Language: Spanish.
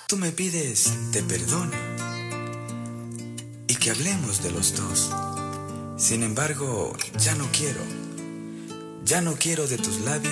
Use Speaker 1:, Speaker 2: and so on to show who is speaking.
Speaker 1: Tú me pides te perdone y que hablemos de los dos. Sin embargo, ya no quiero de tus labios